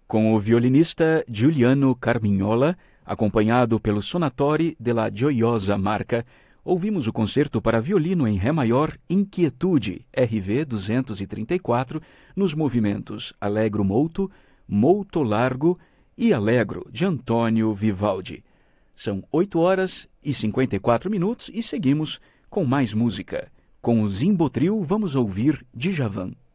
com o violinista Giuliano Carmignola, acompanhado pelo Sonatore della Gioiosa Marca, ouvimos o concerto para violino em Ré maior Inquietude, RV 234, nos movimentos Allegro molto, Molto largo e Allegro, de Antônio Vivaldi. São 8h54 e seguimos com mais música. Com o Zimbo Trio, vamos ouvir Djavan.